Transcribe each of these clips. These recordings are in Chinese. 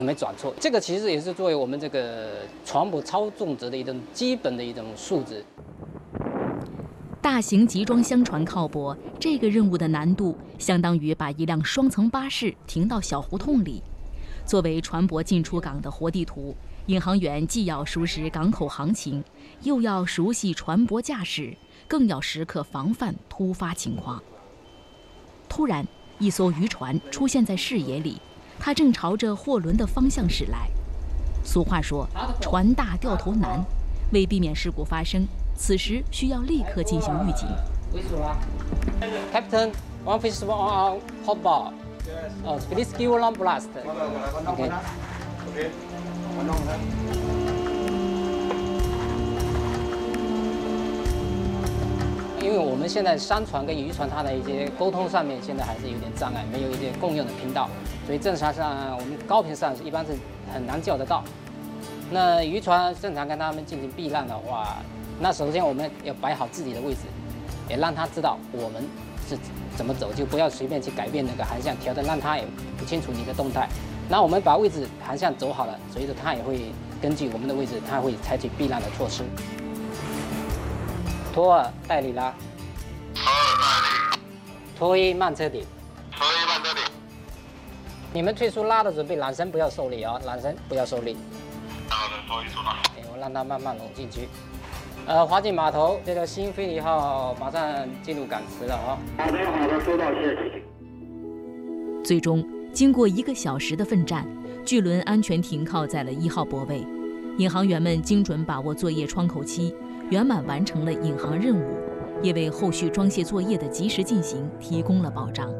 没转错。这个其实也是作为我们这个船舶操纵者的一种基本的一种素质。 大型集装箱船靠泊，这个任务的难度相当于把一辆双层巴士停到小胡同里。作为船舶进出港的活地图，引航员既要熟识港口行情，又要熟悉船舶驾驶，更要时刻防范突发情况。突然，一艘渔船出现在视野里，它正朝着货轮的方向驶来。俗话说，船大掉头难。为避免事故发生，此时需要立刻进行预警。 Captain, one fish on our hot bar. Please give alarm blast. Okay. 因为我们现在商船跟渔船它的一些沟通上面现在还是有点障碍，没有一些共用的频道，所以正常上我们高频上一般是很难叫得到。那渔船正常跟他们进行避难的话，那首先我们要摆好自己的位置，也让他知道我们是怎么走，就不要随便去改变那个航向，调的让他也不清楚你的动态。那我们把位置航向走好了，随着他也会根据我们的位置，他会采取避难的措施。拖二代理拉，拖一慢车顶，你们退出拉的准备，缆绳不要受力啊，缆绳不要受力。我让它慢慢拢进去。划进码头，这条新飞利号马上进入港池了啊。好的，收到，谢谢。 最终，经过1个小时的奋战，巨轮安全停靠在了1号泊位。引航员们精准把握作业窗口期，圆满完成了引航任务，也为后续装卸作业的及时进行提供了保障。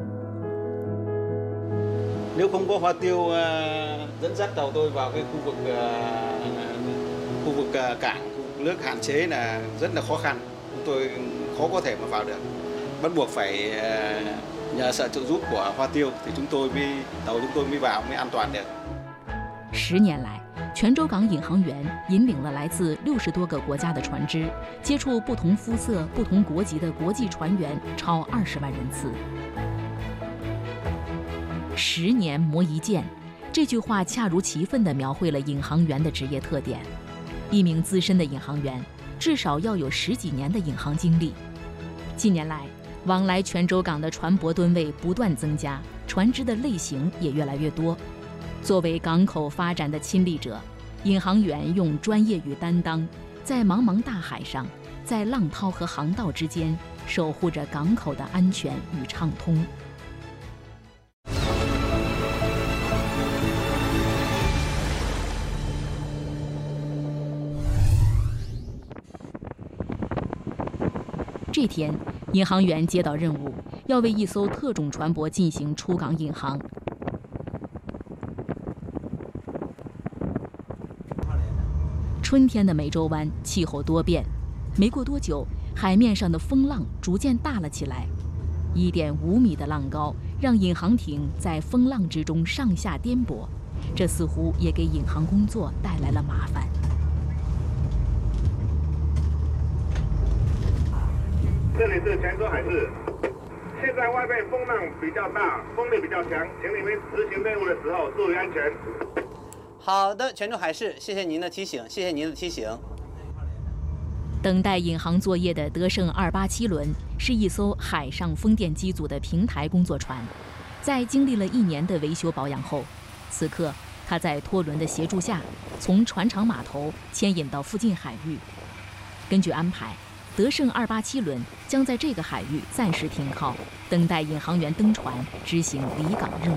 Nếu không có hoa tiêu dẫn dắt tàu tôi vào cái khu vực cảng, nước hạn chế là rất là khó khăn, chúng tôi khó có thể mà vào được, bắt buộc phải nhờ sự trợ giúp của hoa tiêu thì tàu chúng tôi mới vào mới an toàn được. 10年来，泉州港引航员引领了来自60多个国家的船只，接触不同肤色、不同国籍的国际船员超20万人次。10年磨一剑，这句话恰如其分地描绘了引航员的职业特点。一名资深的引航员，至少要有10几年的引航经历。近年来，往来泉州港的船舶吨位不断增加，船只的类型也越来越多。作为港口发展的亲历者，引航员用专业与担当，在茫茫大海上，在浪涛和航道之间，守护着港口的安全与畅通。这天，引航员接到任务，要为一艘特种船舶进行出港引航。春天的湄洲湾气候多变，没过多久，海面上的风浪逐渐大了起来。1.5米的浪高让引航艇在风浪之中上下颠簸，这似乎也给引航工作带来了麻烦。 这里是泉州海事，现在外面风浪比较大，风力比较强，请你们执行任务的时候注意安全。 好的，泉州海事，谢谢您的提醒，谢谢您的提醒。 等待引航作业的德胜287轮是一艘海上风电机组的平台工作船，在经历了1年的维修保养后，此刻它在拖轮的协助下，从船厂码头牵引到附近海域。根据安排，德胜287轮将在这个海域暂时停靠，等待引航员登船执行离港任务。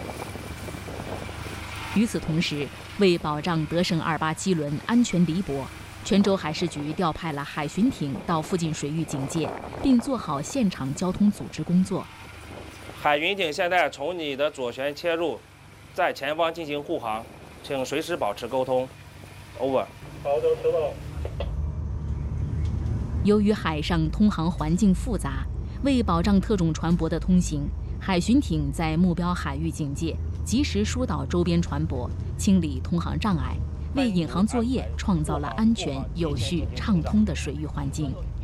与此同时，为保障德胜287轮安全离泊，泉州海事局调派了海巡艇到附近水域警戒，并做好现场交通组织工作。 海巡艇现在从你的左舷切入，在前方进行护航，请随时保持沟通。Over。 好的，收到。 由于海上通航环境复杂，为保障特种船舶的通行，海巡艇在目标海域警戒，及时疏导周边船舶，清理通航障碍，为引航作业创造了安全、有序、畅通的水域环境。